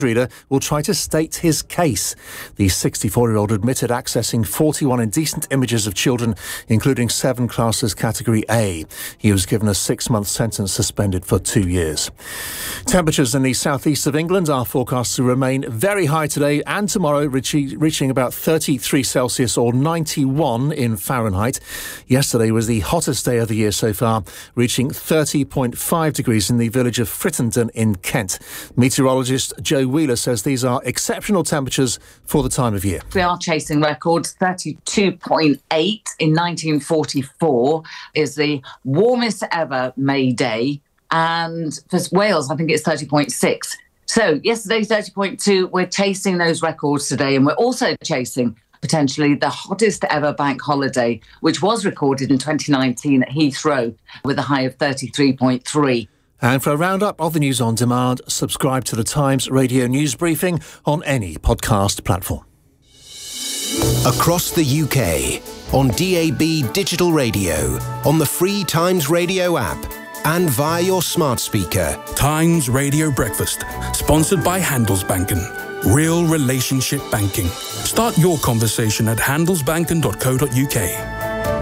reader will try to state his case. The 64-year-old admitted accessing 41 indecent images of children, including 7 classes Category A. He was given a 6-month sentence, suspended for 2 years. Temperatures in the southeast of England are forecast to remain very high today and tomorrow, reaching about 33 Celsius or 91 in Fahrenheit. Yesterday was the hottest day of the year so far, reaching 30.5 degrees in the village of Frittenden in Kent. Meteorologist Joe Wheeler says these are exceptional temperatures for the time of year. We are chasing records. 32.8 in 1944 is the warmest ever May Day. And for Wales, I think it's 30.6. So yesterday, 30.2. We're chasing those records today. And we're also chasing potentially the hottest ever bank holiday, which was recorded in 2019 at Heathrow with a high of 33.3. And for a roundup of the news on demand, subscribe to the Times Radio News Briefing on any podcast platform. Across the UK, on DAB digital radio, on the free Times Radio app, and via your smart speaker. Times Radio Breakfast, sponsored by Handelsbanken. Real relationship banking. Start your conversation at handelsbanken.co.uk.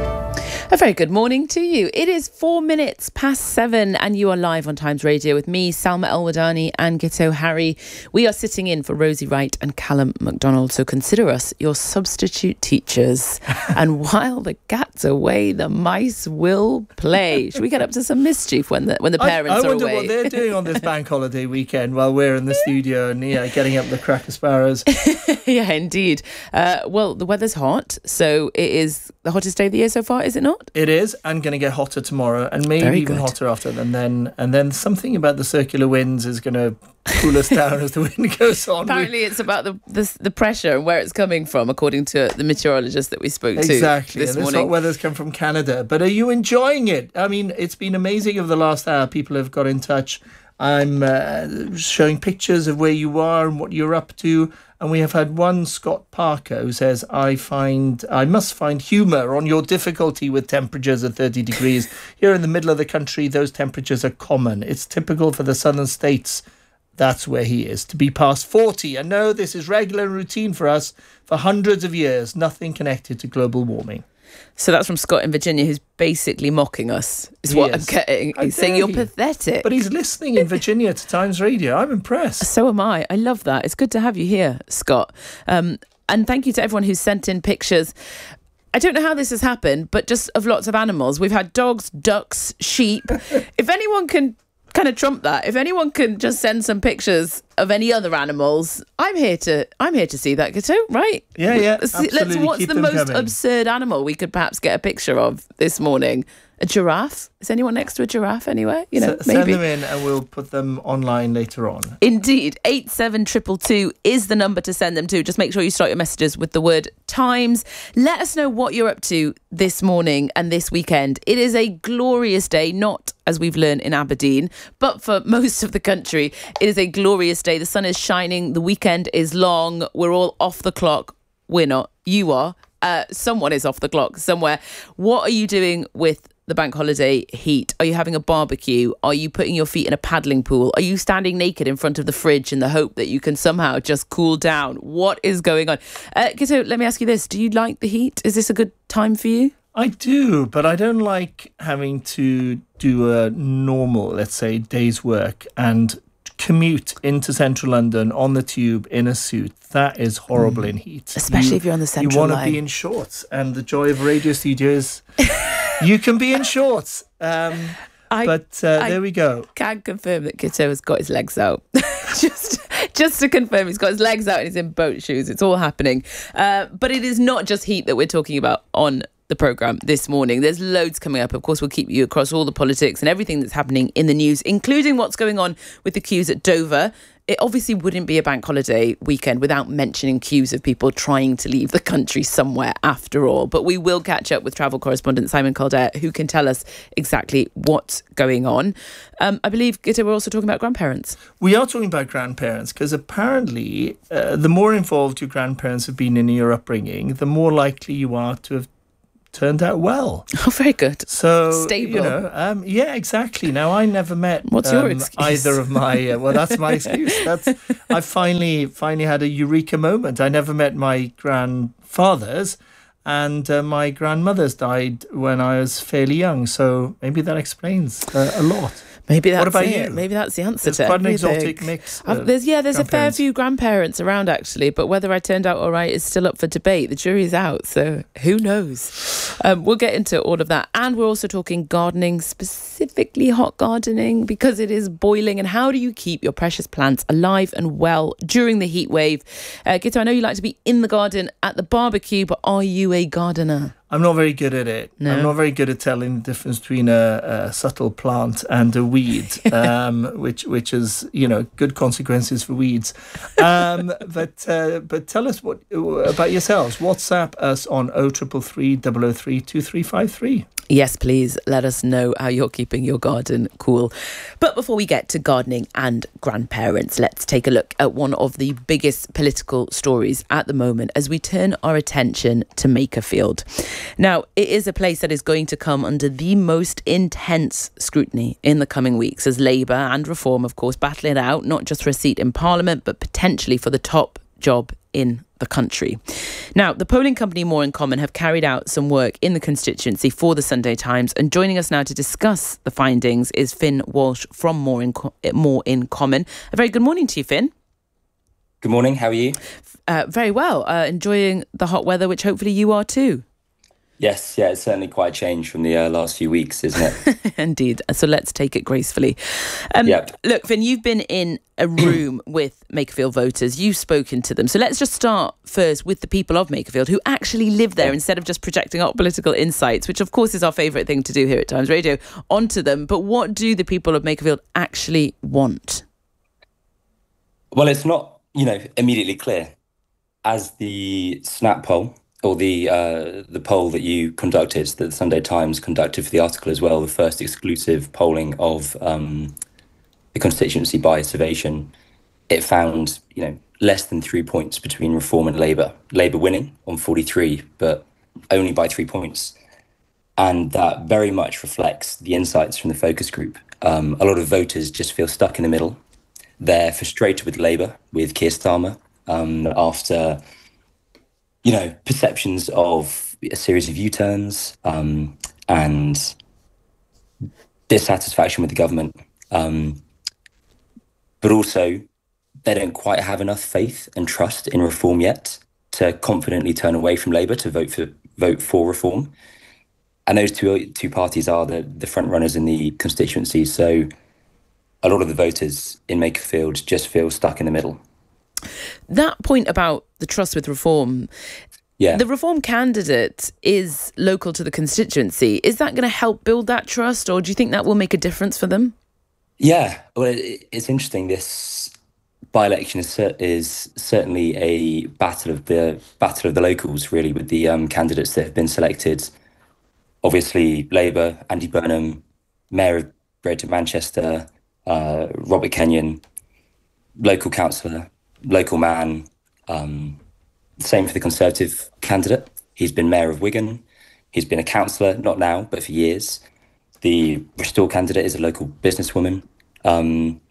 A very good morning to you. It is 4 minutes past 7 and you are live on Times Radio with me, Salma El-Wadani and Gito Harry. We are sitting in for Rosie Wright and Callum MacDonald, so consider us your substitute teachers. And while the cat's away, the mice will play. Should we get up to some mischief when the parents are away? I wonder what they're doing on this bank holiday weekend while we're in the studio and getting up the cracker sparrows. Yeah, indeed. Well, the weather's hot, so it is the hottest day of the year so far, is it not? It is, and going to get hotter tomorrow, and maybe even hotter after. And then something about the circular winds is going to cool us down as the wind goes on. Apparently, it's about the pressure and where it's coming from, according to the meteorologist that we spoke to this morning. This hot weather's come from Canada. But are you enjoying it? I mean, it's been amazing over the last hour. People have got in touch. I'm showing pictures of where you are and what you're up to. And we have had one, Scott Parker, who says, I must find humour on your difficulty with temperatures at 30 degrees. Here in the middle of the country, those temperatures are common. It's typical for the southern states. That's where he is, to be past 40. And no, this is regular routine for us for hundreds of years. Nothing connected to global warming. So that's from Scott in Virginia, who's basically mocking us, is what I'm getting. He's saying you're pathetic. But he's listening in Virginia to Times Radio. I'm impressed. So am I. I love that. It's good to have you here, Scott. And thank you to everyone who's sent in pictures. I don't know how this has happened, but just of lots of animals. We've had dogs, ducks, sheep. If anyone can kind of trump that, if anyone can just send some pictures of any other animals, I'm here to see that, Gito, right? Yeah, absolutely. What's the most absurd animal we could perhaps get a picture of this morning? A giraffe? Is anyone next to a giraffe anywhere? Maybe. Send them in and we'll put them online later on. Indeed. 87222 is the number to send them to. Just make sure you start your messages with the word Times. Let us know what you're up to this morning and this weekend. It is a glorious day, not as we've learned in Aberdeen, but for most of the country, it is a glorious day. The sun is shining. The weekend is long. We're all off the clock. We're not. You are. Someone is off the clock somewhere. What are you doing with the bank holiday heat? Are you having a barbecue? Are you putting your feet in a paddling pool? Are you standing naked in front of the fridge in the hope that you can somehow just cool down? What is going on? Gito, let me ask you this. Do you like the heat? Is this a good time for you? I do, but I don't like having to do a normal, let's say, day's work and commute into central London on the tube in a suit. That is horrible in heat. Especially if you're on the central line. You want to be in shorts. And the joy of radio studio is you can be in shorts. There we go. Can confirm that Gito has got his legs out. just to confirm, he's got his legs out and he's in boat shoes. It's all happening. But it is not just heat that we're talking about on the programme this morning. There's loads coming up. Of course, we'll keep you across all the politics and everything that's happening in the news, including what's going on with the queues at Dover. It obviously wouldn't be a bank holiday weekend without mentioning queues of people trying to leave the country somewhere after all. But we will catch up with travel correspondent Simon Calder, who can tell us exactly what's going on. I believe, Gito, we're also talking about grandparents. We are talking about grandparents because apparently the more involved your grandparents have been in your upbringing, the more likely you are to have turned out well. Oh, very good. So stable. Yeah, exactly. Now I never met. What's your excuse? Either of my. Well, that's my excuse. I finally had a eureka moment. I never met my grandfathers, and my grandmothers died when I was fairly young. So maybe that explains a lot. Maybe that's what about it. you? Maybe that's the answer There's to quite everything. an exotic mix. There's a fair few grandparents around, actually, but whether I turned out all right is still up for debate. The jury's out, so who knows? We'll get into all of that. And we're also talking gardening, specifically hot gardening, because it is boiling. And how do you keep your precious plants alive and well during the heat wave? Guto, I know you like to be in the garden at the barbecue, but are you a gardener? I'm not very good at it. No. I'm not very good at telling the difference between a subtle plant and a weed, which is, good consequences for weeds. But tell us about yourselves. WhatsApp us on 0333 003 2353. Yes, please let us know how you're keeping your garden cool. But before we get to gardening and grandparents, let's take a look at one of the biggest political stories at the moment as we turn our attention to Makerfield. Now, it is a place that is going to come under the most intense scrutiny in the coming weeks as Labour and Reform, of course, battle it out, not just for a seat in Parliament, but potentially for the top job in the country. Now, the polling company More in Common have carried out some work in the constituency for the Sunday Times, and joining us now to discuss the findings is Finn Walsh from More in Common. A very good morning to you, Finn. Good morning, how are you? Very well, enjoying the hot weather, which hopefully you are too. Yes, yeah, it's certainly quite a change from the last few weeks, isn't it? Indeed. So let's take it gracefully. Look, Finn, you've been in a room with Makerfield voters. You've spoken to them. So let's just start first with the people of Makerfield who actually live there instead of just projecting our political insights, which of course is our favourite thing to do here at Times Radio, onto them. But what do the people of Makerfield actually want? Well, it's not, immediately clear. As the Snap poll, or the poll that you conducted, that the Sunday Times conducted for the article as well, the first exclusive polling of the constituency by Survation, it found, less than 3 points between Reform and Labour. Labour winning on 43, but only by 3 points. And that very much reflects the insights from the focus group. A lot of voters just feel stuck in the middle. They're frustrated with Labour, with Keir Starmer, after perceptions of a series of U-turns and dissatisfaction with the government. But also, they don't quite have enough faith and trust in Reform yet to confidently turn away from Labour to vote for Reform. And those two parties are the front runners in the constituency. So a lot of the voters in Makerfield just feel stuck in the middle. That point about the trust with Reform, the Reform candidate is local to the constituency. Is that going to help build that trust, or do you think that will make a difference for them? Yeah, well, it's interesting. This by-election is certainly a battle of the locals, really, with the candidates that have been selected. Obviously, Labour, Andy Burnham, Mayor of Greater Manchester, Robert Kenyon, local councillor, local man. Same for the Conservative candidate. He's been Mayor of Wigan. He's been a councillor, not now, but for years. The Restore candidate is a local businesswoman. All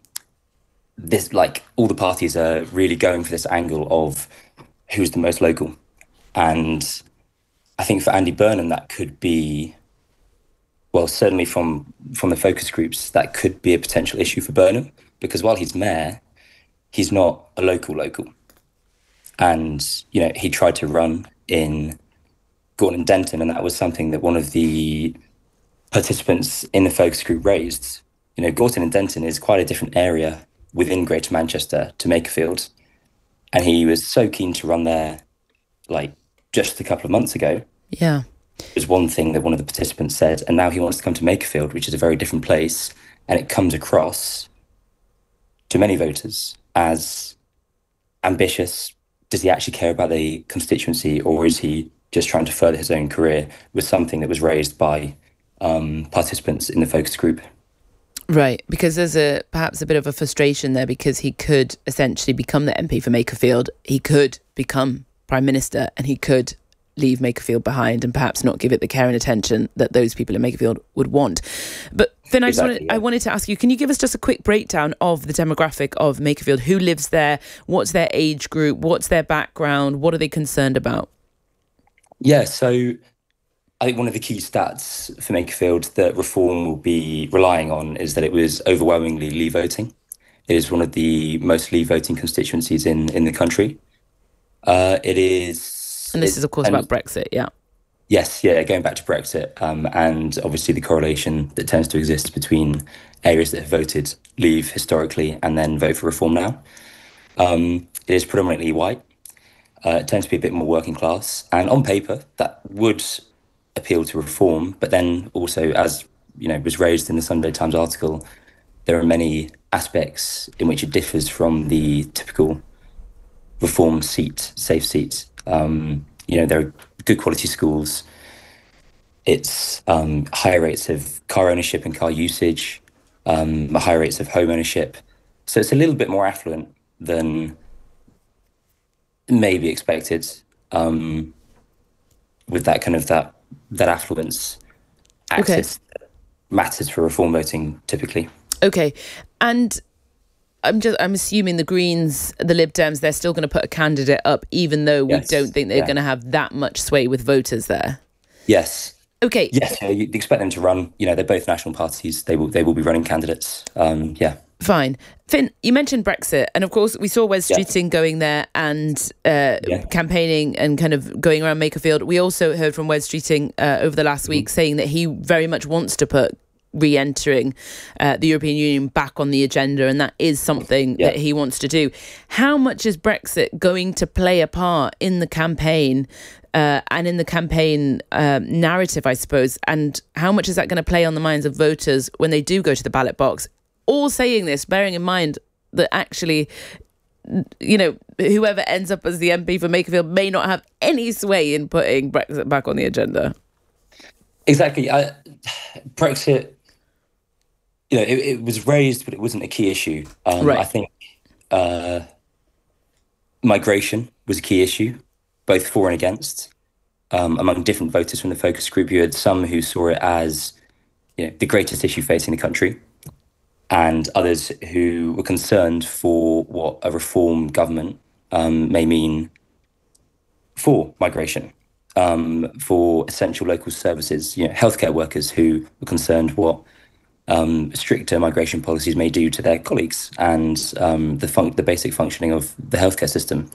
the parties are really going for this angle of who's the most local. And I think for Andy Burnham, that could be, well, certainly from the focus groups, that could be a potential issue for Burnham, because while he's mayor, he's not a local. And, he tried to run in Gorton and Denton, and that was something that one of the participants in the focus group raised. Gorton and Denton is quite a different area within Greater Manchester to Makerfield. And he was so keen to run there, just a couple of months ago. Yeah. It was one thing that one of the participants said, and now he wants to come to Makerfield, which is a very different place. And it comes across to many voters as ambitious. Does he actually care about the constituency, or is he just trying to further his own career? Was something that was raised by participants in the focus group. Right, because there's perhaps a bit of a frustration there, because he could essentially become the MP for Makerfield. He could become Prime Minister, and he could leave Makerfield behind and perhaps not give it the care and attention that those people in Makerfield would want. But Finn, I wanted to ask you, can you give us just a quick breakdown of the demographic of Makerfield? Who lives there? What's their age group? What's their background? What are they concerned about? Yeah, so I think one of the key stats for Makerfield that Reform will be relying on is that it was overwhelmingly Leave voting. It is one of the most Leave voting constituencies in the country. It is... And this is, of course, about Brexit, yeah. Yes, yeah, going back to Brexit, and obviously the correlation that tends to exist between areas that have voted Leave historically and then vote for Reform now. It is predominantly white. It tends to be a bit more working class. And on paper, that would appeal to Reform, but then also, as was raised in the Sunday Times article, there are many aspects in which it differs from the typical Reform seat, safe seat. There are good quality schools. It's higher rates of car ownership and car usage, higher rates of home ownership. So it's a little bit more affluent than maybe expected, with that kind of that affluence access matters for Reform voting typically. Okay, and I'm assuming the Greens, the Lib Dems, they're still going to put a candidate up, even though we don't think they're going to have that much sway with voters there. Yes. Okay. Yes, you'd expect them to run. They're both national parties. They will be running candidates. Fine. Finn, you mentioned Brexit, and of course we saw Wes Streeting going there and campaigning and kind of going around Makerfield. We also heard from Wes Streeting over the last week saying that he very much wants to put re-entering the European Union back on the agenda, and that is something that he wants to do. How much is Brexit going to play a part in the campaign and in the campaign narrative, I suppose, and how much is that going to play on the minds of voters when they do go to the ballot box? All saying this, bearing in mind that actually, whoever ends up as the MP for Makerfield may not have any sway in putting Brexit back on the agenda. Exactly. Brexit, it was raised, but it wasn't a key issue. I think migration was a key issue, both for and against, among different voters from the focus group. You had some who saw it as the greatest issue facing the country, and others who were concerned for what a Reform government may mean for migration, for essential local services, healthcare workers who were concerned what stricter migration policies may do to their colleagues and the basic functioning of the healthcare system.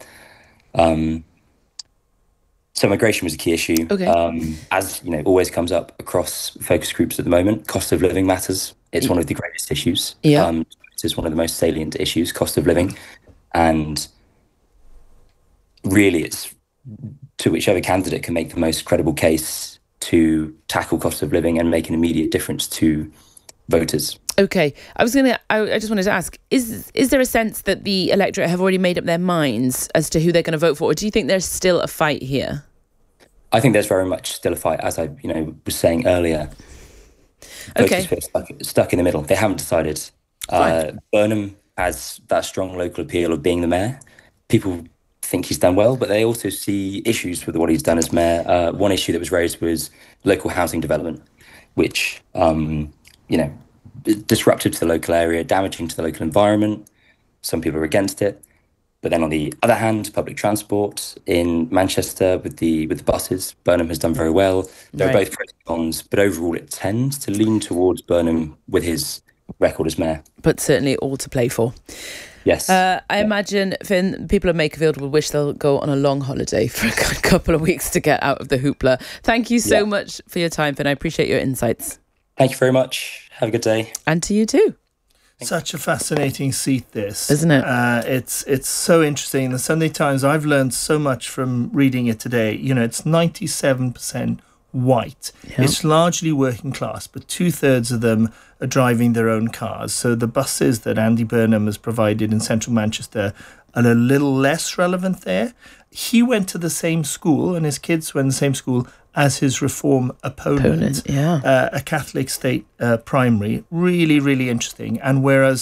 So migration was a key issue. As always comes up across focus groups at the moment. Cost of living matters. It's one of the greatest issues. It's one of the most salient issues, cost of living. And really it's to whichever candidate can make the most credible case to tackle cost of living and make an immediate difference to voters. Okay, I just wanted to ask, is there a sense that the electorate have already made up their minds as to who they're going to vote for, or do you think there's still a fight here? I think there's very much still a fight, as I was saying earlier. Voters feel stuck in the middle. They haven't decided. Burnham has that strong local appeal of being the mayor. People think he's done well, but they also see issues with what he's done as mayor. One issue that was raised was local housing development, which disruptive to the local area, damaging to the local environment. Some people are against it. But then on the other hand, public transport in Manchester with the buses, Burnham has done very well. There are both pros and cons, but overall it tends to lean towards Burnham with his record as mayor. But certainly all to play for. Yes. I imagine, Finn, people of Makerfield will wish they'll go on a long holiday for a couple of weeks to get out of the hoopla. Thank you so much for your time, Finn. I appreciate your insights. Thank you very much. Have a good day. And to you too. Such a fascinating seat, this, isn't it? It's so interesting. The Sunday Times, I've learned so much from reading it today. It's 97% white. Yep. It's largely working class, but 2/3 of them are driving their own cars. So the buses that Andy Burnham has provided in central Manchester are a little less relevant there. He went to the same school, and his kids went to the same school as his Reform opponent. A Catholic state primary. Really, really interesting. And whereas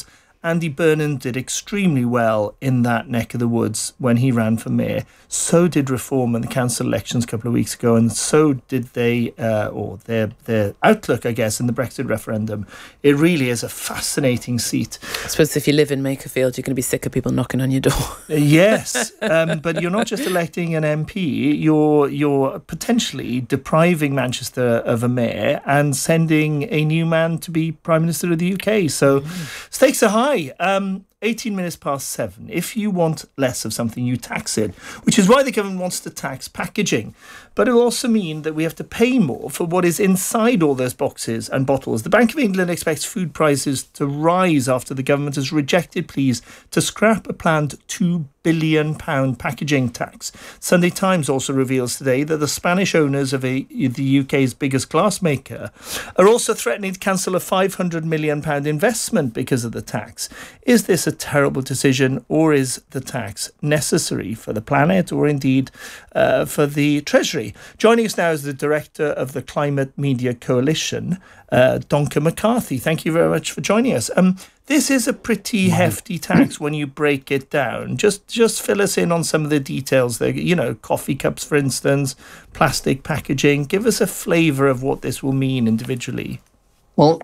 Andy Burnham did extremely well in that neck of the woods when he ran for mayor. So did Reform in the council elections a couple of weeks ago, and so did they, or their outlook, I guess, in the Brexit referendum. It really is a fascinating seat. I suppose if you live in Makerfield, you're going to be sick of people knocking on your door. Yes, but you're not just electing an MP, you're potentially depriving Manchester of a mayor and sending a new man to be Prime Minister of the UK. So stakes are high. 18 minutes past 7. If you want less of something, you tax it, which is why the government wants to tax packaging. But it'll also mean that we have to pay more for what is inside all those boxes and bottles. The Bank of England expects food prices to rise after the government has rejected pleas to scrap a planned £2 billion packaging tax. Sunday Times also reveals today that the Spanish owners of the UK's biggest glassmaker are also threatening to cancel a £500 million investment because of the tax. Is this a terrible decision, or is the tax necessary for the planet, or indeed for the Treasury? Joining us now is the director of the Climate Media Coalition, Donca McCarthy. Thank you very much for joining us. This is a pretty hefty tax when you break it down. Just fill us in on some of the details there. You know, coffee cups, for instance, plastic packaging. Give us a flavour of what this will mean individually. Well,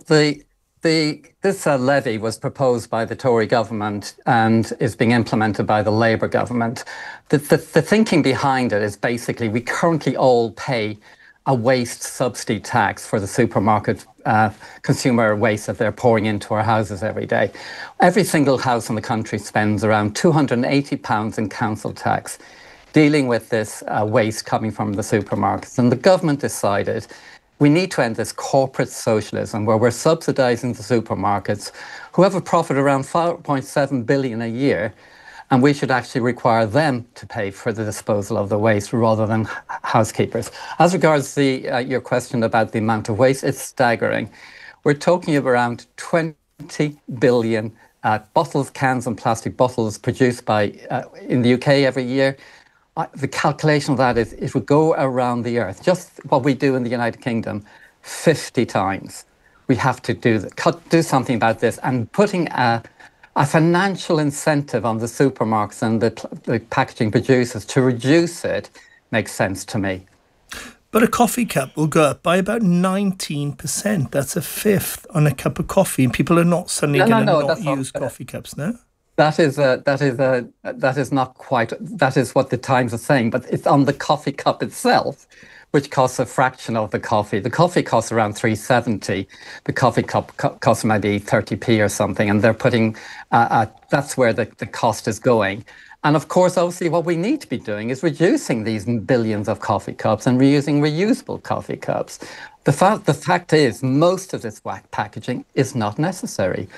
this levy was proposed by the Tory government and is being implemented by the Labour government. The thinking behind it is basically we currently all pay a waste subsidy tax for the supermarket consumer waste that they're pouring into our houses every day. Every single house in the country spends around £280 in council tax dealing with this waste coming from the supermarkets. And the government decided we need to end this corporate socialism where we're subsidising the supermarkets who have a profit around 5.7 billion a year, and we should actually require them to pay for the disposal of the waste rather than housekeepers. As regards your question about the amount of waste, it's staggering. We're talking of around 20 billion bottles, cans and plastic bottles produced in the UK every year. The calculation of that is it would go around the earth, just what we do in the United Kingdom, 50 times. We have to do something about this, and putting a financial incentive on the supermarkets and the packaging producers to reduce it makes sense to me. But a coffee cup will go up by about 19%. That's a fifth on a cup of coffee, and people are not suddenly going to not use coffee cups now. That is not quite. That is what the Times are saying, but it's on the coffee cup itself, which costs a fraction of the coffee. The coffee costs around $3.70. The coffee cup costs maybe 30p or something, and they're putting. That's where the cost is going. And of course, obviously, what we need to be doing is reducing these billions of coffee cups and reusing reusable coffee cups. The fact is, most of this packaging is not necessary.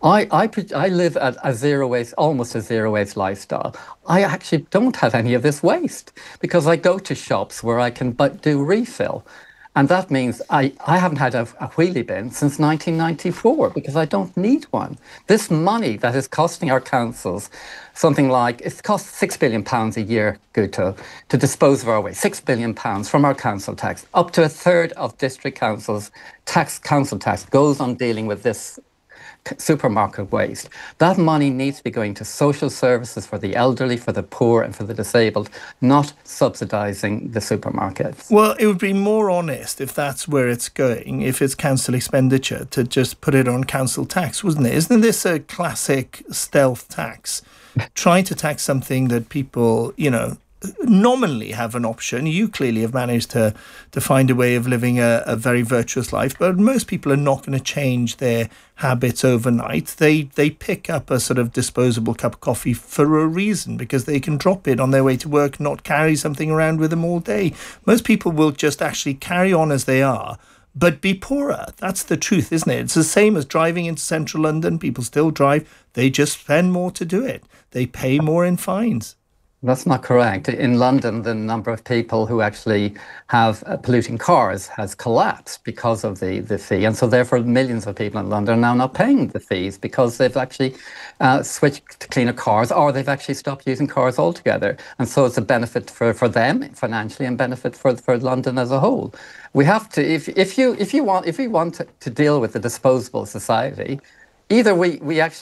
I live at a zero waste, almost a zero waste lifestyle. I actually don't have any of this waste because I go to shops where I can do refill. And that means I haven't had a wheelie bin since 1994 because I don't need one. This money that is costing our councils something like, it costs £6 billion a year, Guto, to dispose of our waste. £6 billion from our council tax. Up to a third of district councils' council tax goes on dealing with this supermarket waste. That money needs to be going to social services for the elderly, for the poor and for the disabled, not subsidising the supermarkets. Well, it would be more honest if that's where it's going, if it's council expenditure, to just put it on council tax, wasn't it? Isn't this a classic stealth tax? Trying to tax something that people, nominally have an option. You clearly have managed to find a way of living a very virtuous life, but most people are not going to change their habits overnight. They pick up a sort of disposable cup of coffee for a reason, because they can drop it on their way to work, not carry something around with them all day. Most people will just actually carry on as they are, but be poorer. That's the truth, isn't it? It's the same as driving into central London. People still drive. They just spend more to do it. They pay more in fines. That's not correct. In London, the number of people who actually have polluting cars has collapsed because of the fee. And so therefore, millions of people in London are now not paying the fees because they've actually switched to cleaner cars, or they've actually stopped using cars altogether. And so it's a benefit for them financially and benefit for London as a whole. We have to, if we want to deal with the disposable society, either we actually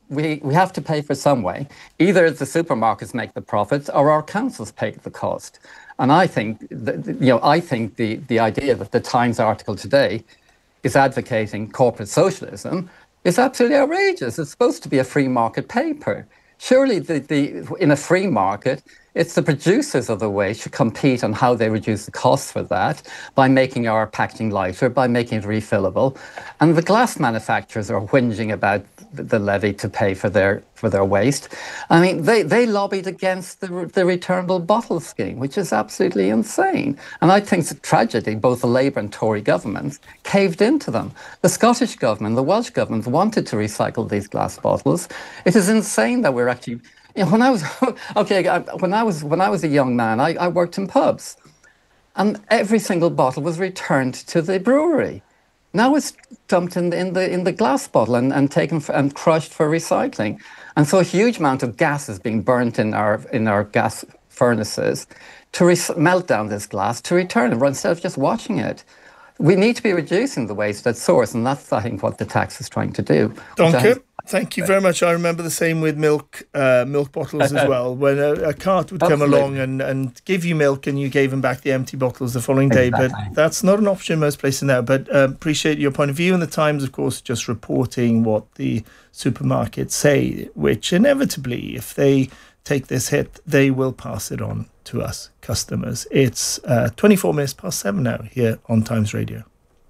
we have to pay for some way. Either the supermarkets make the profits or our councils pay the cost. And I think the idea that the Times article today is advocating corporate socialism is absolutely outrageous. It's supposed to be a free market paper. Surely in a free market, it's the producers of the waste should compete on how they reduce the costs for that by making our packaging lighter, by making it refillable. And the glass manufacturers are whinging about the levy to pay for their waste. I mean, they lobbied against the returnable bottle scheme, which is absolutely insane. And I think it's a tragedy both the Labour and Tory governments caved into them. The Scottish government, the Welsh government wanted to recycle these glass bottles. It is insane that we're actually... when I was a young man, I worked in pubs, and every single bottle was returned to the brewery. Now it's dumped in the glass bottle and taken and crushed for recycling, and so a huge amount of gas is being burnt in our gas furnaces to melt down this glass to return it instead of just washing it. We need to be reducing the waste at source, and that's, I think, what the tax is trying to do. Duncan, thank you very much. I remember the same with milk bottles as well. When a cart would come along and give you milk and you gave them back the empty bottles the following day. But that's not an option in most places now. But appreciate your point of view. And the Times, of course, just reporting what the supermarkets say, which inevitably, if they take this hit, they will pass it on to us customers. It's 24 minutes past 7 now here on Times Radio.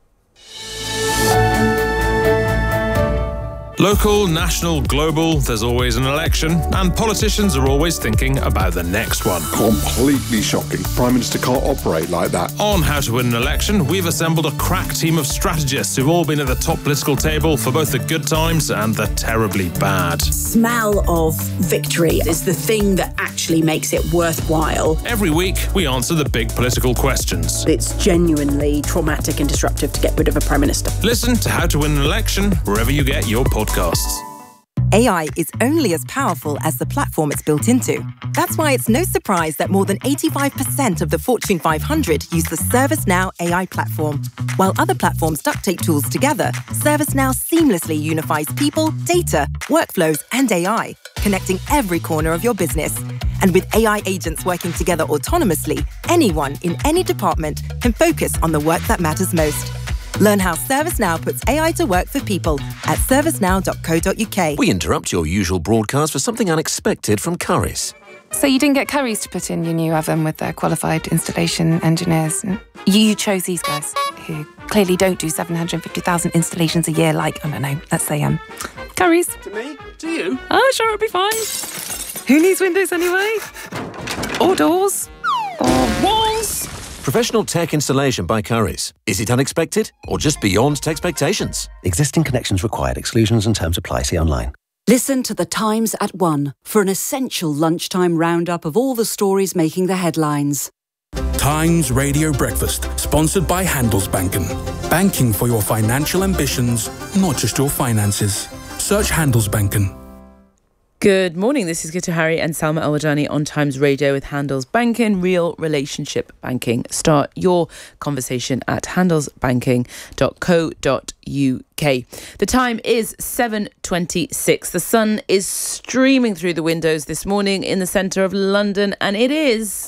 Local, national, global, there's always an election, and politicians are always thinking about the next one. Completely shocking. Prime Minister can't operate like that. On How to Win an Election, we've assembled a crack team of strategists who've all been at the top political table for both the good times and the terribly bad. Smell of victory is the thing that actually makes it worthwhile. Every week, we answer the big political questions. It's genuinely traumatic and disruptive to get rid of a Prime Minister. Listen to How to Win an Election wherever you get your podcasts. AI is only as powerful as the platform it's built into. That's why it's no surprise that more than 85% of the Fortune 500 use the ServiceNow AI platform. While other platforms duct tape tools together, ServiceNow seamlessly unifies people, data, workflows, and AI, connecting every corner of your business. And with AI agents working together autonomously, anyone in any department can focus on the work that matters most. Learn how ServiceNow puts AI to work for people at servicenow.co.uk. We interrupt your usual broadcast for something unexpected from Currys. So you didn't get Currys to put in your new oven with their qualified installation engineers. You chose these guys, who clearly don't do 750,000 installations a year like, I don't know, let's say, Currys. To me? To you? Oh, sure, it'll be fine. Who needs windows anyway? Or doors? Or walls? Professional tech installation by Currys. Is it unexpected or just beyond expectations? Existing connections required. Exclusions and terms apply. See online. Listen to The Times at 1 for an essential lunchtime roundup of all the stories making the headlines. Times Radio Breakfast, sponsored by Handelsbanken. Banking for your financial ambitions, not just your finances. Search Handelsbanken. Good morning. This is Gita Hari and Salma Al-Wadani on Times Radio with Handelsbanken, real relationship banking. Start your conversation at handelsbanking.co.uk. The time is 7:26. The sun is streaming through the windows this morning in the centre of London, and it is...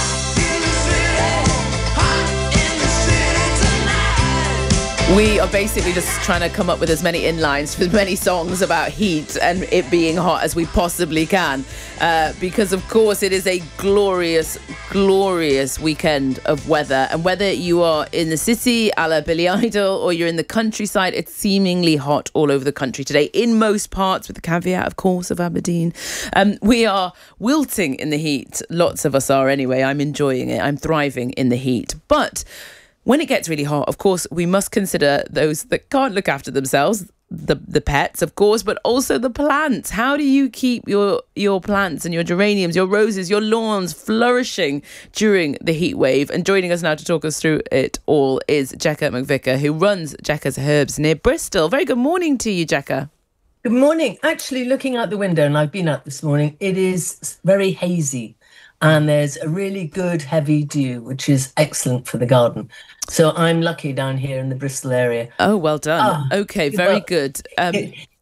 We are basically just trying to come up with as many inlines for as many songs about heat and it being hot as we possibly can. Because, of course, it is a glorious, glorious weekend of weather. And whether you are in the city, a la Billy Idol, or you're in the countryside, it's seemingly hot all over the country today. In most parts, with the caveat, of course, of Aberdeen. We are wilting in the heat. Lots of us are anyway. I'm enjoying it. I'm thriving in the heat. But... when it gets really hot, of course, we must consider those that can't look after themselves, the pets, of course, but also the plants. How do you keep your plants and your geraniums, your roses, your lawns flourishing during the heat wave? And joining us now to talk us through it all is Jekka McVicker, who runs Jekka's Herbs near Bristol. Very good morning to you, Jekka. Good morning. Actually, looking out the window, and I've been out this morning, it is very hazy. And there's a really good heavy dew, which is excellent for the garden. So I'm lucky down here in the Bristol area. Oh, well done. Okay, very good.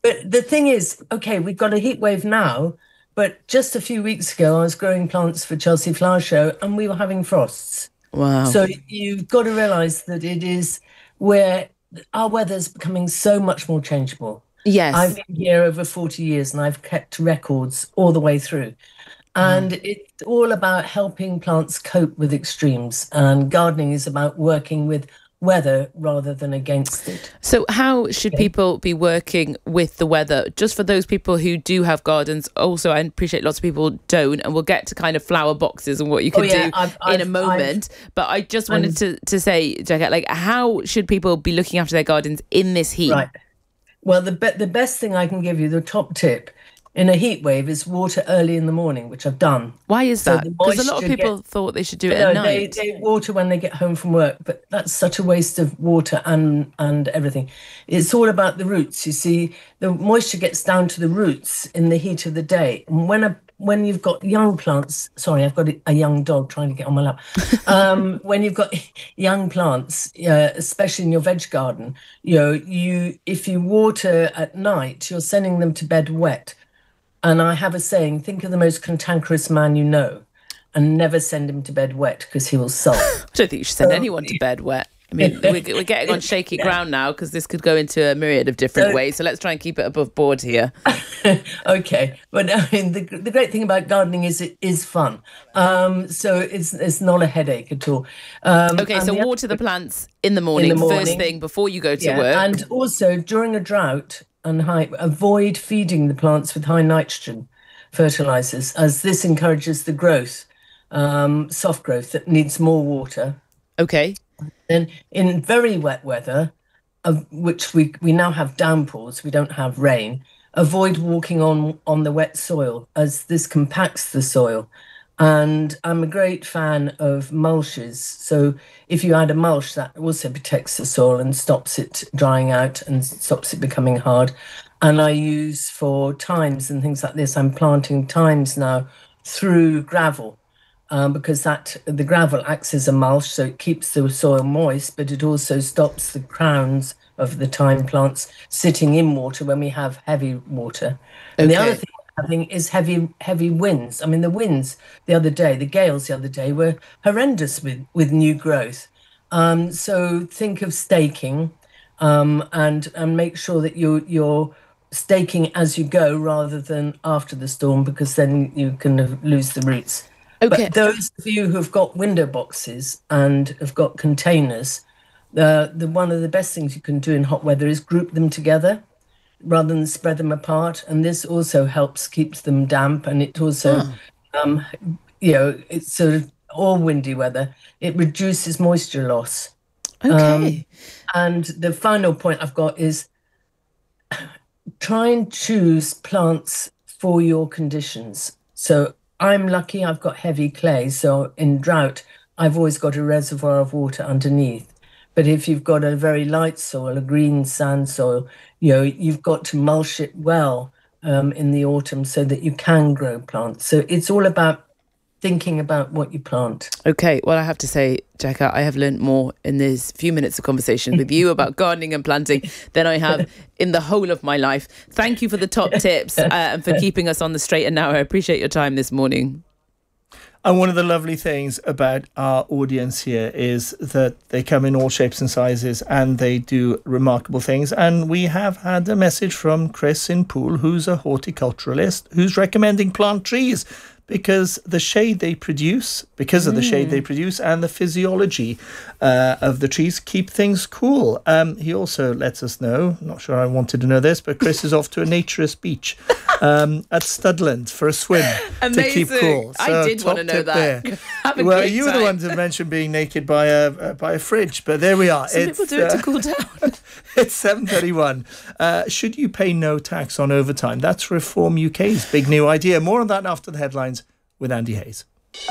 But the thing is, okay, we've got a heat wave now, but just a few weeks ago, I was growing plants for Chelsea Flower Show and we were having frosts. Wow. So you've got to realise that it is where our weather's becoming so much more changeable. Yes. I've been here over 40 years and I've kept records all the way through. And it's all about helping plants cope with extremes. And gardening is about working with weather rather than against it. So how should people be working with the weather? Just for those people who do have gardens, also I appreciate lots of people don't, and we'll get to kind of flower boxes and what you can do in a moment. But I just wanted to say, Jacquette, like, how should people be looking after their gardens in this heat? Right. Well, the best thing I can give you, the top tip, in a heat wave is water early in the morning, which I've done. Why is that? Because a lot of people thought they should do it at night. They water when they get home from work, but that's such a waste of water and everything. It's all about the roots. You see, the moisture gets down to the roots in the heat of the day. And when you've got young plants, sorry, I've got a young dog trying to get on my lap. When you've got young plants, especially in your veg garden, if you water at night, you're sending them to bed wet. And I have a saying, think of the most cantankerous man you know and never send him to bed wet because he will sulk. I don't think you should send anyone to bed wet. I mean, we're getting on shaky ground now because this could go into a myriad of different ways. So let's try and keep it above board here. Okay. But I mean, the great thing about gardening is it is fun. So it's not a headache at all. Okay, so water the plants in the morning, first thing before you go to work. And also during a drought, and avoid feeding the plants with high nitrogen fertilizers, as this encourages the growth, soft growth that needs more water. Okay. And in very wet weather, which we now have downpours, we don't have rain, avoid walking on the wet soil, as this compacts the soil. And I'm a great fan of mulches. So if you add a mulch, that also protects the soil and stops it drying out and stops it becoming hard. And I use for thymes and things like this, I'm planting thymes now through gravel because the gravel acts as a mulch, so it keeps the soil moist, but it also stops the crowns of the thyme plants sitting in water when we have heavy water. And the other thing having is heavy winds. I mean, the winds the gales the other day were horrendous with new growth. So think of staking and make sure that you're staking as you go rather than after the storm, because then you can lose the roots. Okay. But those of you who've got window boxes and have got containers, the one of the best things you can do in hot weather is group them together rather than spread them apart. And this also helps keep them damp. And it also, it's sort of all windy weather. It reduces moisture loss. Okay. And the final point I've got is try and choose plants for your conditions. So I'm lucky I've got heavy clay. So in drought, I've always got a reservoir of water underneath. But if you've got a very light soil, a green sand soil, you've got to mulch it well in the autumn so that you can grow plants. So it's all about thinking about what you plant. Okay, well, I have to say, Jacquette, I have learned more in these few minutes of conversation with you about gardening and planting than I have in the whole of my life. Thank you for the top tips and for keeping us on the straight and narrow. I appreciate your time this morning. And one of the lovely things about our audience here is that they come in all shapes and sizes and they do remarkable things. And we have had a message from Chris in Poole, who's a horticulturalist, who's recommending plant trees because of the shade they produce and the physiology of the trees keep things cool. He also lets us know, not sure I wanted to know this, but Chris is off to a naturist beach at Studland for a swim to keep cool. So I did want to know that. Well, you were the one to mention being naked by a fridge, but there we are. Some people do it to cool down. It's 7:31. Should you pay no tax on overtime? That's Reform UK's big new idea. More on that after the headlines with Andy Hayes.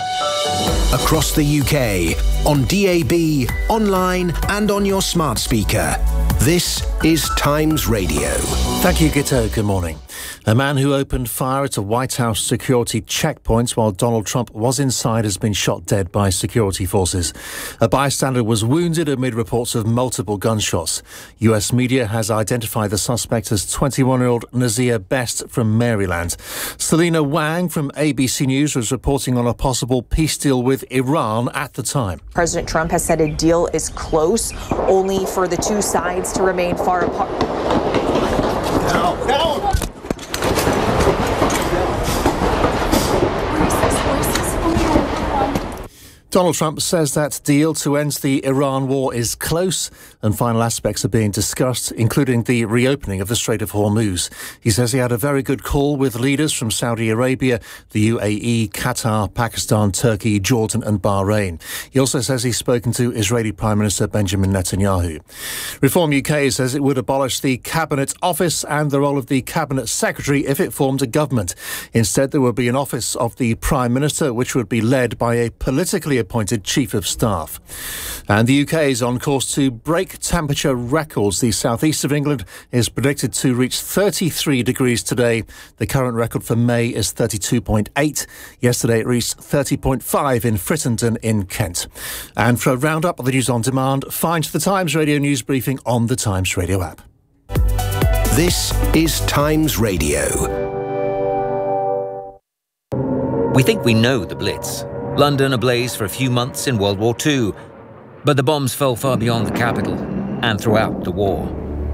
Across the UK, on DAB, online and on your smart speaker. This is Times Radio. Thank you, Gito. Good morning. A man who opened fire at a White House security checkpoint while Donald Trump was inside has been shot dead by security forces. A bystander was wounded amid reports of multiple gunshots. US media has identified the suspect as 21-year-old Nazir Best from Maryland. Selena Wang from ABC News was reporting on a possible peace deal with Iran at the time. President Trump has said a deal is close, only for the two sides to remain far apart. No. Donald Trump says that deal to end the Iran war is close and final aspects are being discussed, including the reopening of the Strait of Hormuz. He says he had a very good call with leaders from Saudi Arabia, the UAE, Qatar, Pakistan, Turkey, Jordan and Bahrain. He also says he's spoken to Israeli Prime Minister Benjamin Netanyahu. Reform UK says it would abolish the Cabinet Office and the role of the Cabinet Secretary if it formed a government. Instead, there would be an office of the Prime Minister, which would be led by a politically appointed Chief of Staff. And the UK is on course to break temperature records. The southeast of England is predicted to reach 33 degrees today. The current record for May is 32.8. Yesterday it reached 30.5 in Frittenden in Kent. And for a roundup of the news on demand, find the Times Radio news briefing on the Times Radio app. This is Times Radio. We think we know the Blitz. London ablaze for a few months in World War II. But the bombs fell far beyond the capital and throughout the war.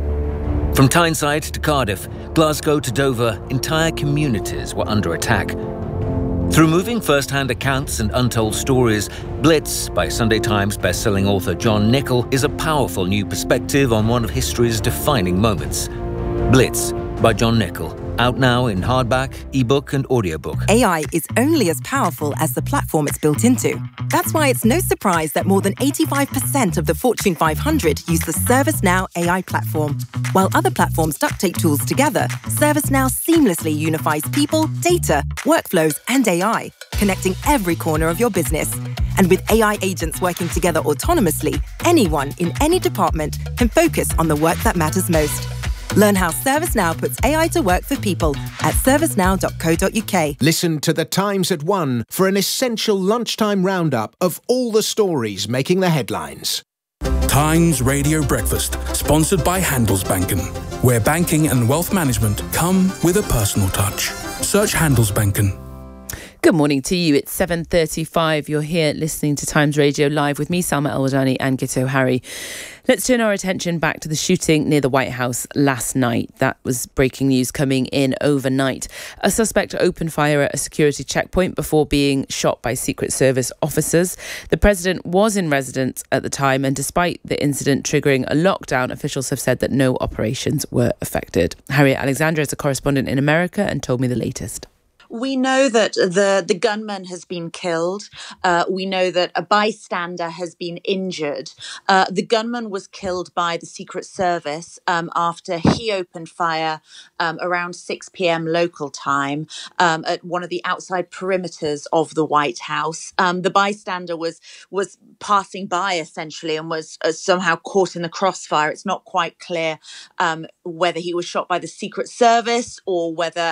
From Tyneside to Cardiff, Glasgow to Dover, entire communities were under attack. Through moving first-hand accounts and untold stories, Blitz, by Sunday Times best-selling author John Nichol, is a powerful new perspective on one of history's defining moments. Blitz, by John Nichol. Out now in hardback, ebook and audiobook. AI is only as powerful as the platform it's built into. That's why it's no surprise that more than 85% of the Fortune 500 use the ServiceNow AI platform. While other platforms duct tape tools together, ServiceNow seamlessly unifies people, data, workflows, and AI, connecting every corner of your business. And with AI agents working together autonomously, anyone in any department can focus on the work that matters most. Learn how ServiceNow puts AI to work for people at servicenow.co.uk. Listen to The Times at 1 for an essential lunchtime roundup of all the stories making the headlines. Times Radio Breakfast, sponsored by Handelsbanken, where banking and wealth management come with a personal touch. Search Handelsbanken. Good morning to you. It's 7:35. You're here listening to Times Radio Live with me, Salma El-Wadani and Gito Harry. Let's turn our attention back to the shooting near the White House last night. That was breaking news coming in overnight. A suspect opened fire at a security checkpoint before being shot by Secret Service officers. The president was in residence at the time, and despite the incident triggering a lockdown, officials have said that no operations were affected. Harriet Alexandra is a correspondent in America and told me the latest. We know that the gunman has been killed. We know that a bystander has been injured. The gunman was killed by the Secret Service after he opened fire around 6 p.m. local time at one of the outside perimeters of the White House. The bystander was passing by essentially and was somehow caught in the crossfire. It's not quite clear whether he was shot by the Secret Service or whether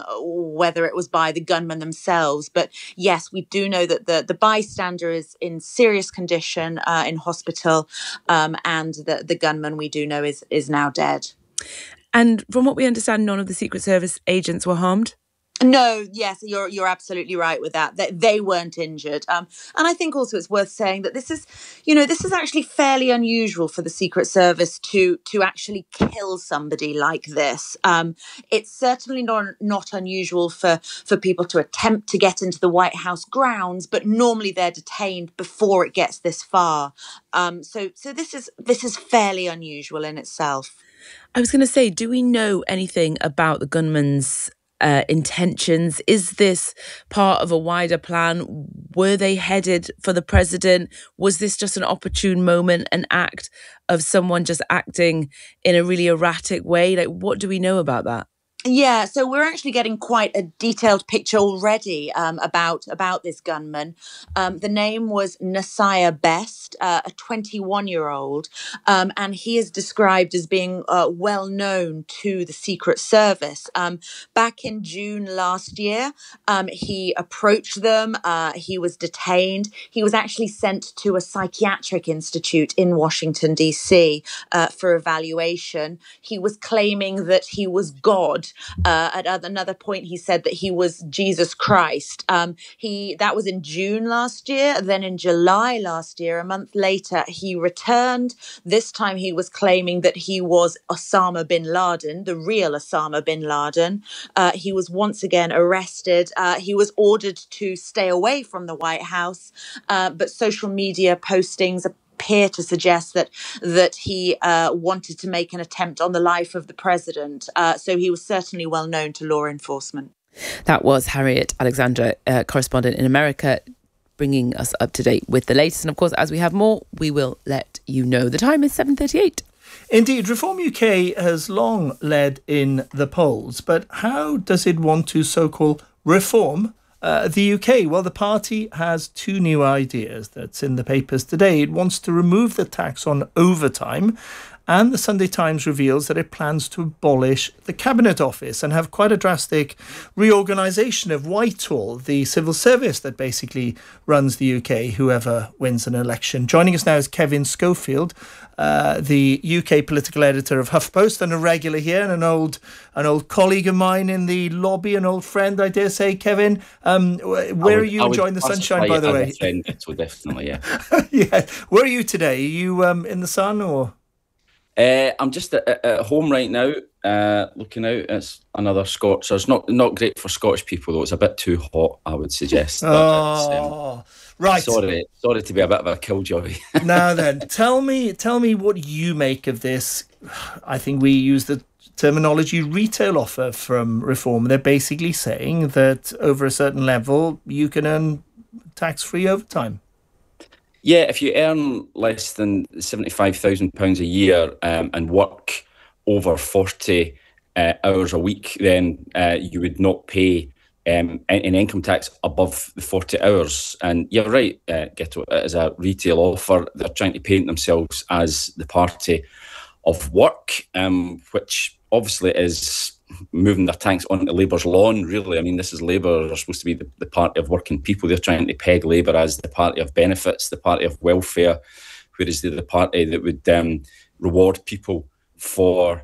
it was by the gunmen themselves. But yes, we do know that the bystander is in serious condition in hospital, and the gunman we do know is now dead. And from what we understand, none of the Secret Service agents were harmed? No, yes, you're absolutely right with that. They weren't injured. And I think also it's worth saying that this is actually fairly unusual for the Secret Service to actually kill somebody like this. It's certainly not unusual for people to attempt to get into the White House grounds, but normally they're detained before it gets this far. So this is fairly unusual in itself. I was going to say, do we know anything about the gunman's intentions? Is this part of a wider plan? Were they headed for the president? Was this just an opportune moment, an act of someone just acting in a really erratic way? Like, what do we know about that? Yeah, so we're actually getting quite a detailed picture already about this gunman. The name was Nasiah Best, a 21-year-old, and he is described as being well known to the Secret Service. Back in June last year, he approached them. He was detained. He was actually sent to a psychiatric institute in Washington, D.C. For evaluation. He was claiming that he was God. At another point, he said that he was Jesus Christ. That was in June last year. Then in July last year, a month later, he returned. This time he was claiming that he was Osama bin Laden, the real Osama bin Laden. He was once again arrested. He was ordered to stay away from the White House, but social media postings appear to suggest that he wanted to make an attempt on the life of the president. So he was certainly well known to law enforcement. That was Harriet Alexandra, correspondent in America, bringing us up to date with the latest. And of course, as we have more, we will let you know. The time is 7:38. Indeed, Reform UK has long led in the polls, but how does it want to so-called reform the UK? Well, the party has two new ideas that's in the papers today. It wants to remove the tax on overtime, and the Sunday Times reveals that it plans to abolish the Cabinet Office and have quite a drastic reorganisation of Whitehall, the civil service that basically runs the UK, whoever wins an election. Joining us now is Kevin Schofield, the UK political editor of HuffPost and a regular here, and an old colleague of mine in the lobby, an old friend, I dare say. Kevin, where are you enjoying the sunshine, by the way? So definitely, yeah. Yeah. Where are you today? Are you in the sun or...? I'm just at home right now, looking out. It's another Scotch. So it's not great for Scottish people, though. It's a bit too hot, I would suggest. Right. Sorry to be a bit of a killjoy. Now then, tell me what you make of this. I think we use the terminology retail offer from Reform. They're basically saying that over a certain level, you can earn tax-free overtime. Yeah, if you earn less than £75,000 a year and work over 40 hours a week, then you would not pay any income tax above the 40 hours. And you're right, Ghetto, as a retail offer, they're trying to paint themselves as the party of work, which obviously is moving their tanks onto Labour's lawn, really. I mean, this is Labour. They're supposed to be the party of working people. They're trying to peg Labour as the party of benefits, the party of welfare, whereas they're the party that would reward people for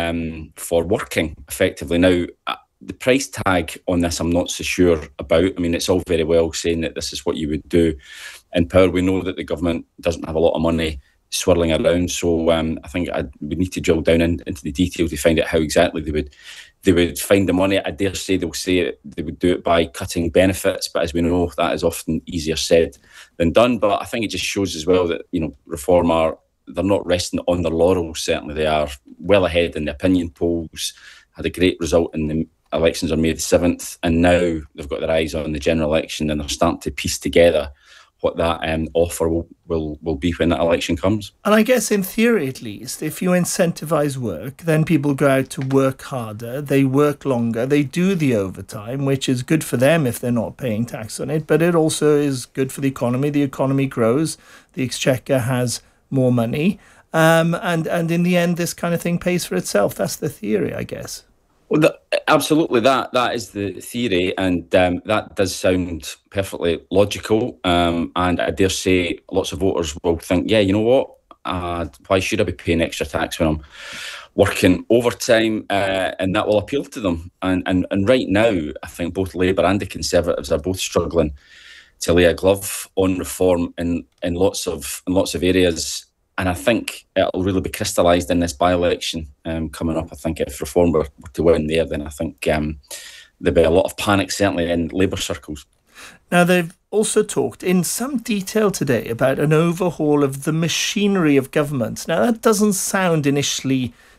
working effectively. Now, the price tag on this, I'm not so sure about. I mean, it's all very well saying that this is what you would do in power. We know that the government doesn't have a lot of money swirling around, so I think we need to drill down into the detail to find out how exactly they would find the money. I dare say they'll say they would do it by cutting benefits, but as we know, that is often easier said than done. But I think it just shows as well that, you know, Reform they're not resting on their laurels. Certainly they are well ahead in the opinion polls, had a great result in the elections on May the 7th, and now they've got their eyes on the general election and they're starting to piece together what that offer will be when that election comes. And I guess in theory, at least, if you incentivise work, then people go out to work harder, they work longer, they do the overtime, which is good for them if they're not paying tax on it, but it also is good for the economy grows, the exchequer has more money, and in the end, this kind of thing pays for itself. That's the theory, I guess. Well, absolutely, that is the theory, and that does sound perfectly logical. And I dare say lots of voters will think, yeah, you know what? Why should I be paying extra tax when I'm working overtime? And that will appeal to them. And right now, I think both Labour and the Conservatives are both struggling to lay a glove on reform in lots of areas. And I think it'll really be crystallised in this by-election coming up. I think if Reform were to win there, then I think there'll be a lot of panic, certainly in Labour circles. Now, they've also talked in some detail today about an overhaul of the machinery of government. Now, that doesn't sound initially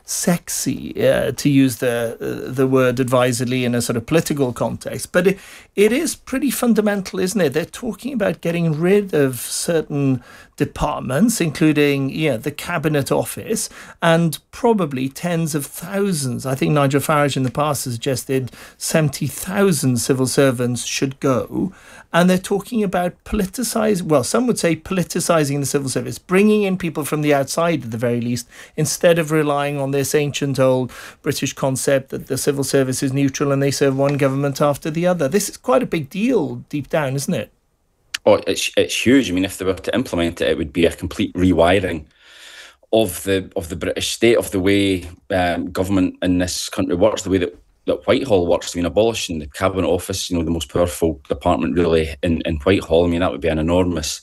sexy, to use the word advisedly in a sort of political context. But it is pretty fundamental, isn't it? They're talking about getting rid of certain departments, including the Cabinet Office, and probably tens of thousands. I think Nigel Farage in the past has suggested 70,000 civil servants should go. And they're talking about some would say politicising the civil service, bringing in people from the outside at the very least, instead of relying on this ancient old British concept that the civil service is neutral and they serve one government after the other. This is quite a big deal deep down, isn't it? Oh, it's huge. I mean, if they were to implement it, it would be a complete rewiring of the British state, of the way government in this country works, the way that Whitehall works. I mean, abolishing the Cabinet Office, the most powerful department really in Whitehall. I mean, that would be an enormous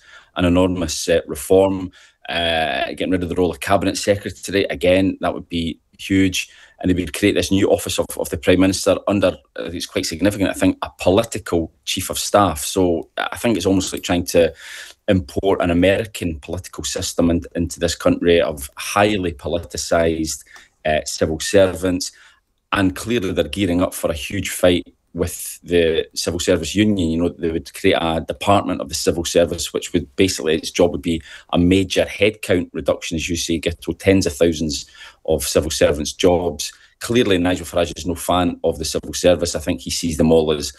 reform. Getting rid of the role of Cabinet Secretary, again, that would be huge. And they would create this new office of the Prime Minister under, it's quite significant, I think, a political Chief of Staff. So I think it's almost like trying to import an American political system into this country of highly politicised civil servants. And clearly they're gearing up for a huge fight with the Civil Service Union. They would create a department of the civil service, which would basically, its job would be a major headcount reduction, as you say, get to tens of thousands of civil servants' jobs. Clearly, Nigel Farage is no fan of the civil service. I think he sees them all as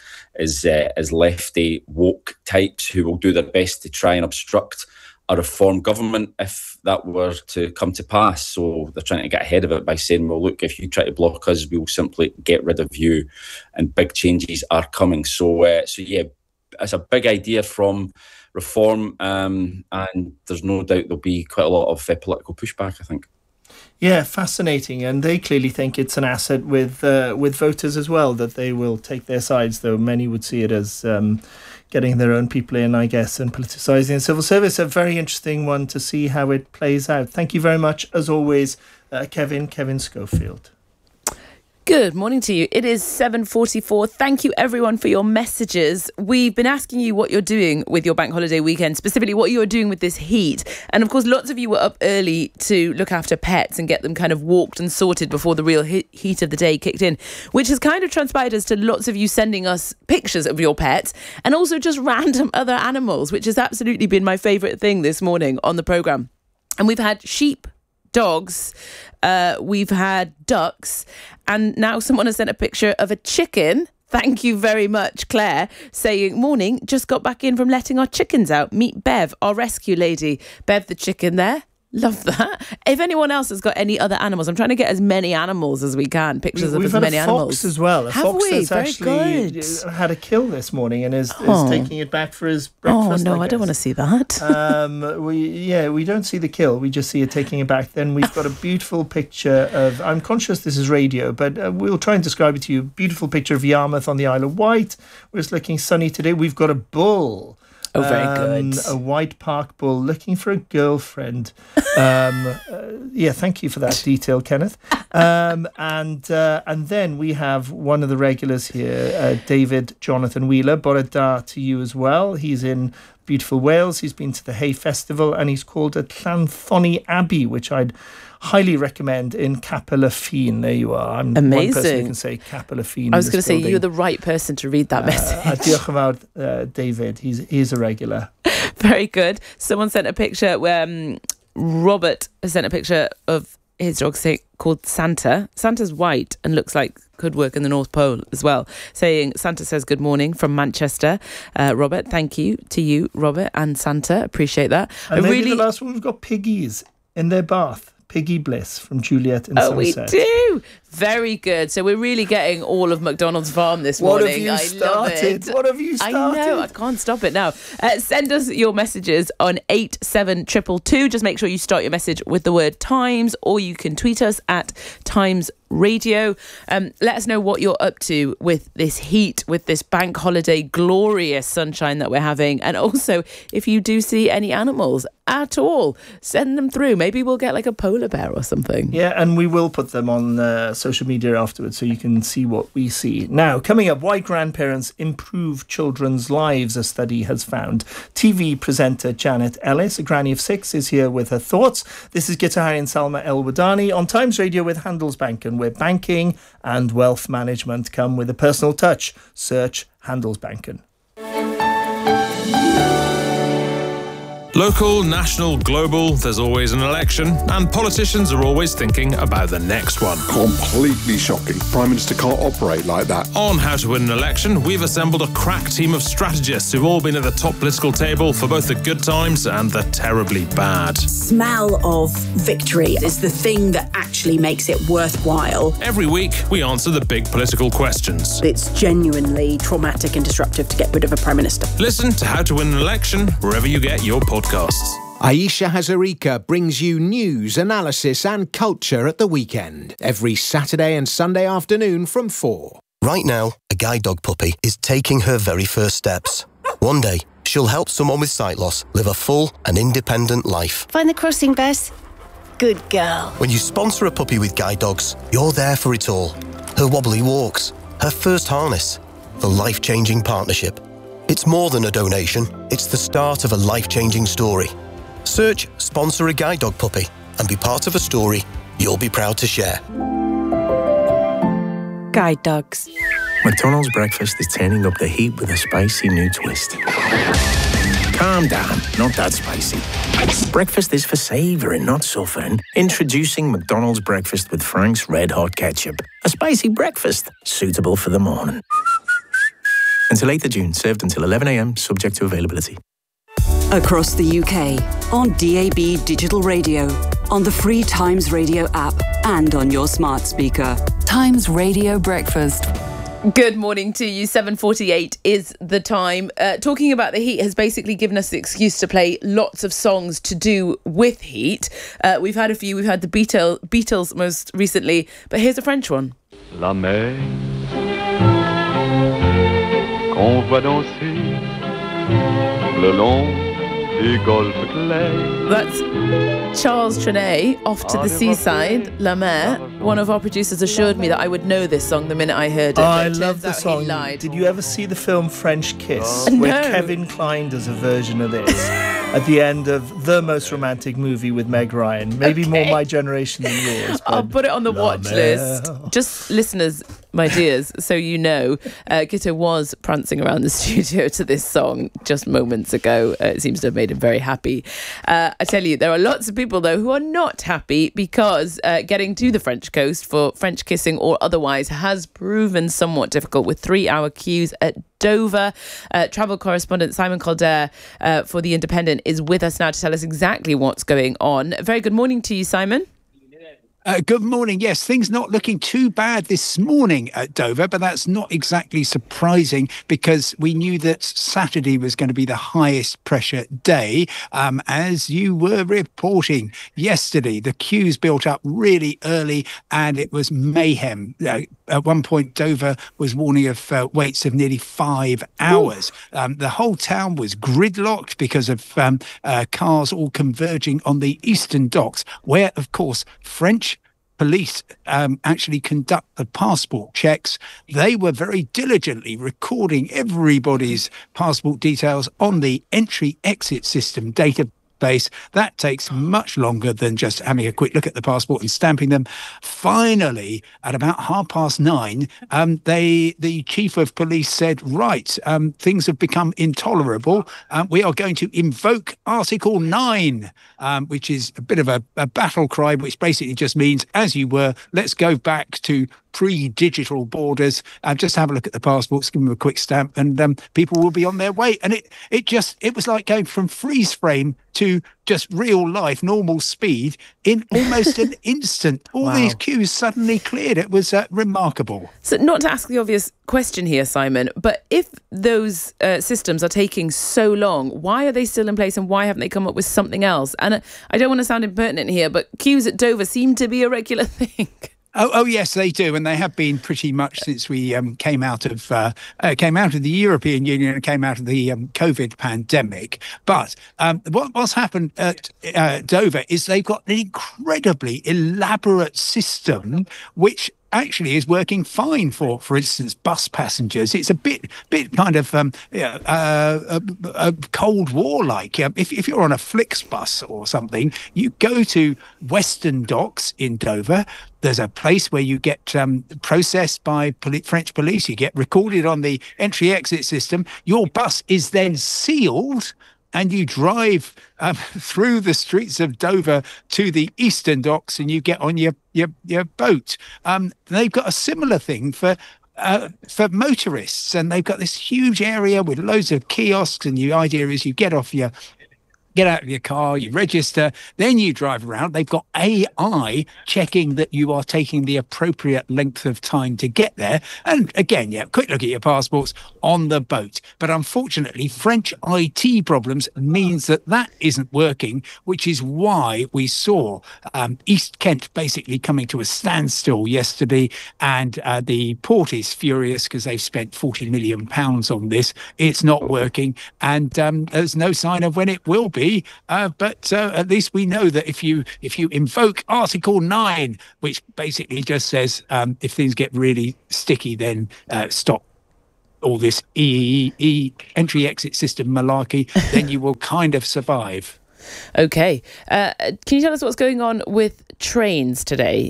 lefty, woke types who will do their best to try and obstruct a reform government if that were to come to pass. So they're trying to get ahead of it by saying, well, look, if you try to block us, we will simply get rid of you, and big changes are coming. So yeah, it's a big idea from reform, and there's no doubt there'll be quite a lot of political pushback, I think. Yeah, fascinating. And they clearly think it's an asset with voters as well, that they will take their sides, though many would see it as getting their own people in, I guess, and politicising the civil service. A very interesting one to see how it plays out. Thank you very much, as always, Kevin Schofield. Good morning to you. It is 7:44. Thank you everyone for your messages. We've been asking you what you're doing with your bank holiday weekend, specifically what you're doing with this heat. And of course, lots of you were up early to look after pets and get them kind of walked and sorted before the real heat of the day kicked in, which has kind of transpired as to lots of you sending us pictures of your pets and also just random other animals, which has absolutely been my favourite thing this morning on the programme. And we've had sheep, dogs, we've had ducks, and now someone has sent a picture of a chicken. Thank you very much, Claire, saying, morning, just got back in from letting our chickens out. Meet Bev, our rescue lady. Bev the chicken there. Love that. If anyone else has got any other animals, I'm trying to get as many animals as we can, pictures of as many animals. We've had a fox as well. A fox that's actually had a kill this morning and is taking it back for his breakfast. Oh, no, I don't want to see that. We don't see the kill. We just see it taking it back. Then we've got a beautiful picture of, I'm conscious this is radio, but we'll try and describe it to you. Beautiful picture of Yarmouth on the Isle of Wight, where it's looking sunny today. We've got a bull. Oh, very good. A white park bull looking for a girlfriend. Thank you for that detail, Kenneth. And then we have one of the regulars here, David Jonathan Wheeler. Bore da to you as well. He's in beautiful Wales. He's been to the Hay Festival and he's called at Llanthony Abbey, which I'd highly recommend, in Capel-y-Ffin. There you are. I'm amazing. One person who can say Capel-y-Ffin. I was going to say, you're the right person to read that message. Diolch yn fawr, David. He's a regular. Very good. Someone sent a picture where Robert has sent a picture of his dog called Santa. Santa's white and looks like could work in the North Pole as well, saying, Santa says good morning from Manchester. Robert, thank you to you, Robert and Santa. Appreciate that. And maybe the last one, we've got piggies in their bath. Piggy Bliss from Juliet in Somerset. We do. Very good. So we're really getting all of McDonald's Farm this morning. What have you started? What have you started? I know. I can't stop it now. Send us your messages on 87222. Just make sure you start your message with the word Times, or you can tweet us at Times Radio. Let us know what you're up to with this heat, with this bank holiday glorious sunshine that we're having, and also if you do see any animals at all, send them through. Maybe we'll get like a polar bear or something. Yeah, and we will put them on social media afterwards so you can see what we see. Now, coming up, why grandparents improve children's lives, a study has found. TV presenter Janet Ellis, a granny of 6, is here with her thoughts. This is Gitta Hari and Salma El-Wadani on Times Radio with Handelsbanken, where banking and wealth management come with a personal touch. Search Handelsbanken. Local, national, global, there's always an election, and politicians are always thinking about the next one. Completely shocking. Prime Minister can't operate like that. On How to Win an Election, we've assembled a crack team of strategists who've all been at the top political table for both the good times and the terribly bad. Smell of victory is the thing that actually makes it worthwhile. Every week, we answer the big political questions. It's genuinely traumatic and disruptive to get rid of a Prime Minister. Listen to How to Win an Election wherever you get your podcasts. Aisha Hazarika brings you news, analysis and culture at the weekend, every Saturday and Sunday afternoon from 4. Right now, a guide dog puppy is taking her very first steps. One day, she'll help someone with sight loss live a full and independent life. Find the crossing, Bess. Good girl. When you sponsor a puppy with guide dogs, you're there for it all. Her wobbly walks, her first harness, the life-changing partnership. It's more than a donation, it's the start of a life-changing story. Search Sponsor a Guide Dog Puppy and be part of a story you'll be proud to share. Guide dogs. McDonald's breakfast is turning up the heat with a spicy new twist. Calm down, not that spicy. Breakfast is for savouring, not suffering. Introducing McDonald's breakfast with Frank's Red Hot Ketchup. A spicy breakfast suitable for the morning. Until 8th of June, served until 11 a.m, subject to availability. Across the UK, on DAB Digital Radio, on the free Times Radio app, and on your smart speaker. Times Radio Breakfast. Good morning to you. 7:48 is the time. Talking about the heat has basically given us the excuse to play lots of songs to do with heat. We've had a few. We've had the Beatles most recently, but here's a French one. La mer qu'on voit danser le long du golfe clair. That's Charles Trenet, Off to the Seaside, La Mer. One of our producers assured me that I would know this song the minute I heard it. I love the song. Did you ever see the film French Kiss? No. Where Kevin Kline does a version of this at the end of the most romantic movie with Meg Ryan. Maybe more my generation than yours. I'll put it on the watch list. Just listeners, my dears, so you know, Gitta was prancing around the studio to this song just moments ago. It seems to have made him very happy. I tell you, there are lots of people, though, who are not happy because getting to the French coast for French kissing or otherwise has proven somewhat difficult with 3-hour queues at Dover. Travel correspondent Simon Calder for The Independent is with us now to tell us exactly what's going on. Very good morning to you, Simon. Good morning. Yes, things not looking too bad this morning at Dover, but that's not exactly surprising because we knew that Saturday was going to be the highest pressure day. As you were reporting yesterday, the queues built up really early and it was mayhem. At one point, Dover was warning of waits of nearly 5 hours. The whole town was gridlocked because of cars all converging on the eastern docks, where, of course, French police actually conduct the passport checks. They were very diligently recording everybody's passport details on the entry-exit system database. That takes much longer than just having a quick look at the passport and stamping them. Finally, at about 9:30, the chief of police said, right, things have become intolerable. We are going to invoke Article 9, which is a bit of a battle cry, which basically just means, as you were, let's go back to pre-digital borders and just have a look at the passports, give them a quick stamp, and people will be on their way. And it was like going from freeze frame to just real life, normal speed in almost an instant. All these queues suddenly cleared. It was remarkable. So not to ask the obvious question here, Simon, but if those systems are taking so long, why are they still in place and why haven't they come up with something else? And I don't want to sound impertinent here, but queues at Dover seem to be a regular thing. Oh, yes, they do, and they have been pretty much since we came out of the European Union and came out of the COVID pandemic. But what's happened at Dover is they've got an incredibly elaborate system which actually is working fine for instance, bus passengers. It's a bit kind of a Cold War-like. If you're on a Flixbus or something, you go to Western Docks in Dover. There's a place where you get processed by French police. You get recorded on the entry-exit system. Your bus is then sealed, and you drive through the streets of Dover to the Eastern Docks, and you get on your boat. They've got a similar thing for motorists, and they've got this huge area with loads of kiosks, and the idea is you get out of your car, you register, then you drive around. They've got AI checking that you are taking the appropriate length of time to get there. And again, quick look at your passports on the boat. But unfortunately, French IT problems means that isn't working, which is why we saw East Kent basically coming to a standstill yesterday. And the port is furious because they've spent £40 million on this. It's not working. And there's no sign of when it will be. But at least we know that if you invoke Article 9, which basically just says if things get really sticky, then stop all this entry-exit system malarkey, then you will kind of survive. Okay. Can you tell us what's going on with trains today?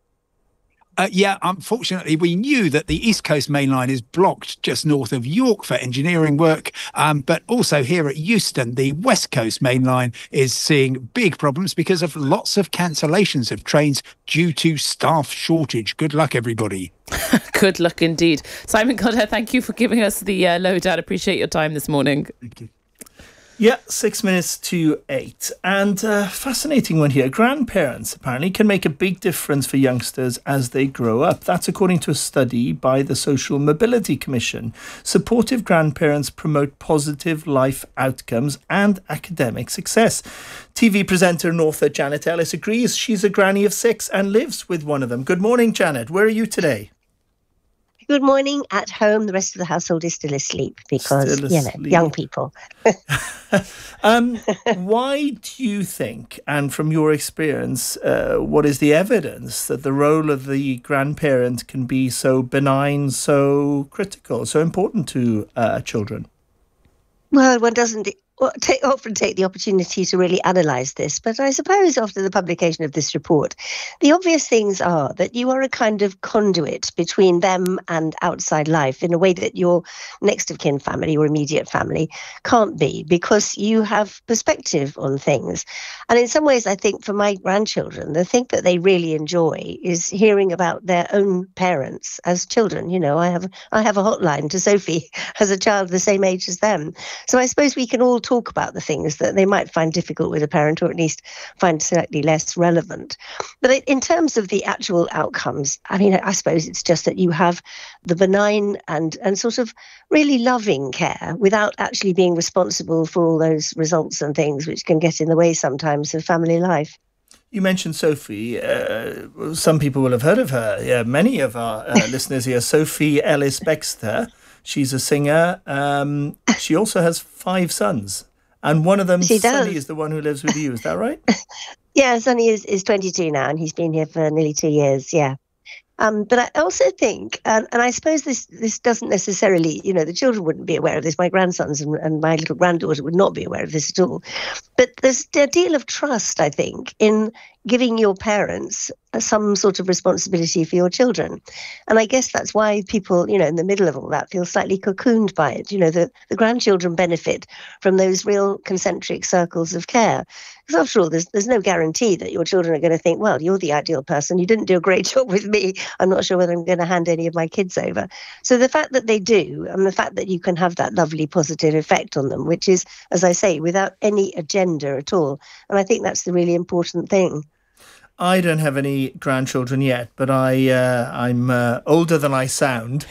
Unfortunately, we knew that the East Coast Main Line is blocked just north of York for engineering work, but also here at Euston, the West Coast Main Line is seeing big problems because of lots of cancellations of trains due to staff shortage. Good luck, everybody. Good luck indeed. Simon Godder, thank you for giving us the lowdown. Appreciate your time this morning. Thank you. Yeah, 6 minutes to 8. And fascinating one here. Grandparents apparently can make a big difference for youngsters as they grow up. That's according to a study by the Social Mobility Commission. Supportive grandparents promote positive life outcomes and academic success. TV presenter and author Janet Ellis agrees. She's a granny of 6 and lives with one of them. Good morning, Janet. Where are you today? Good morning. At home, the rest of the household is still asleep because, young people. Why do you think, and from your experience, what is the evidence that the role of the grandparent can be so benign, so critical, so important to children? Well, one doesn't often take the opportunity to really analyse this, but I suppose after the publication of this report, the obvious things are that you are a kind of conduit between them and outside life in a way that your next of kin family or immediate family can't be, because you have perspective on things. And in some ways, I think for my grandchildren, the thing that they really enjoy is hearing about their own parents as children. You know, I have a hotline to Sophie as a child the same age as them. So I suppose we can all talk about the things that they might find difficult with a parent, or at least find slightly less relevant. But in terms of the actual outcomes, I mean, I suppose it's just that you have the benign and sort of really loving care without actually being responsible for all those results and things which can get in the way sometimes of family life. You mentioned Sophie. Some people will have heard of her. Yeah, many of our listeners here. Sophie Ellis-Bextor. She's a singer. She also has 5 sons. And one of them, Sonny, is the one who lives with you. Is that right? Yeah, Sonny is 22 now, and he's been here for nearly 2 years, yeah. But I also think, and I suppose this doesn't necessarily, the children wouldn't be aware of this. My grandsons and my little granddaughter would not be aware of this at all. But there's a deal of trust, I think, in giving your parents some sort of responsibility for your children. And I guess that's why people, in the middle of all that feel slightly cocooned by it. The grandchildren benefit from those real concentric circles of care. Because after all, there's no guarantee that your children are going to think, well, you're the ideal person. You didn't do a great job with me. I'm not sure whether I'm going to hand any of my kids over. So the fact that they do, and the fact that you can have that lovely positive effect on them, which is, as I say, without any agenda at all. And I think that's the really important thing. I don't have any grandchildren yet, but I'm older than I sound,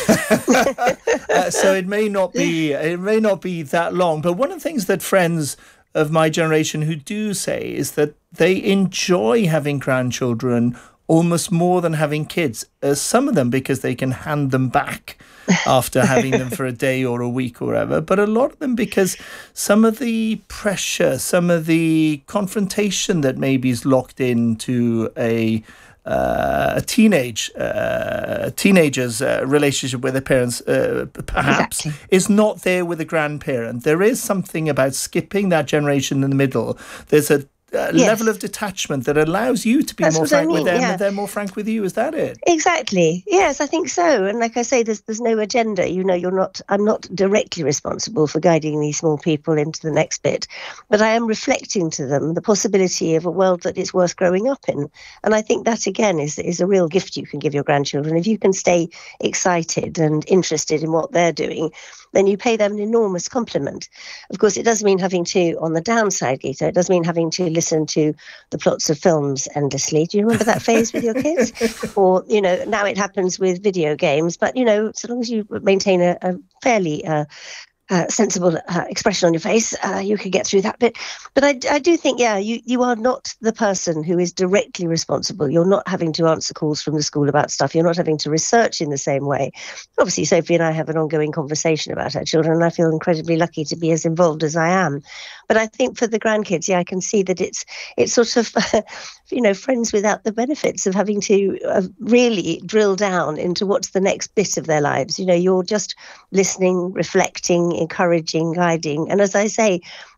so it may not be that long. But one of the things that friends of my generation who do say is that they enjoy having grandchildren almost more than having kids. Some of them because they can hand them back after having them for a day or a week or whatever, but a lot of them because some of the pressure, some of the confrontation that maybe is locked into a a teenager's relationship with their parents, perhaps, is not there with a grandparent. There is something about skipping that generation in the middle. There's a level of detachment that allows you to be more frank with them and they're more frank with you. Is that it? Exactly. Yes, I think so. And like I say, there's no agenda. I'm not directly responsible for guiding these small people into the next bit, but I am reflecting to them the possibility of a world that is worth growing up in. And I think that, again, is a real gift you can give your grandchildren. If you can stay excited and interested in what they're doing, then you pay them an enormous compliment. Of course, it does mean having to, on the downside, Geeta, it does mean having to listen to the plots of films endlessly. Do you remember that phase with your kids? Or, now it happens with video games. But, so long as you maintain a fairly sensible expression on your face, you could get through that bit. But I do think, you are not the person who is directly responsible. You're not having to answer calls from the school about stuff. You're not having to research in the same way. Obviously, Sophie and I have an ongoing conversation about our children, and I feel incredibly lucky to be as involved as I am. But I think for the grandkids, I can see that it's sort of, friends without the benefits of having to really drill down into what's the next bit of their lives. You're just listening, reflecting, encouraging, guiding. And as I say,